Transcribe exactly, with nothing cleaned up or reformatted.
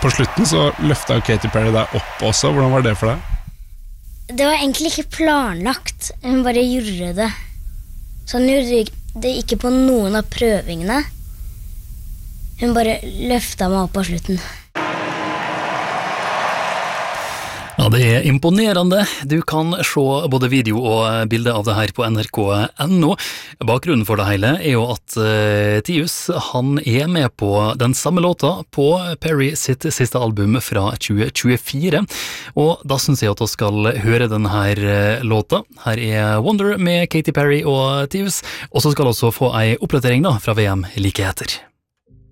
på slutten så løftet jo Katy Perry deg opp også. Hvordan var det for deg? Det var egentlig ikke planlagt. Hun bare gjorde det. Så hun gjorde det ikke på noen av prøvingene. Hun bare løftet meg opp på slutten. Ja, det er imponerende. Du kan se både video og bilde av det her på N R K punktum N O. Bakgrunnen for det hele er jo at uh, Tius, han er med på den samme låta på Perry sitt siste album fra tjue tjuefire. Og da synes jeg at vi skal høre denne her låta. Her er Wonder med Katy Perry og Tius, og så skal vi også få en oppdatering da fra V M like etter.